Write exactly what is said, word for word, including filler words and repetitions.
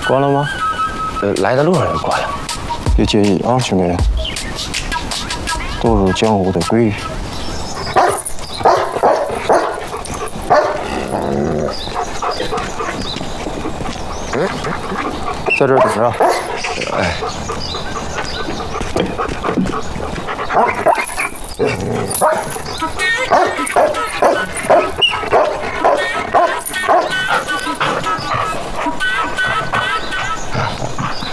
关了吗？ 呃，来的路上就关了。 别介意啊，兄弟，都是江湖的规矩。在这儿等着。哎。 啊！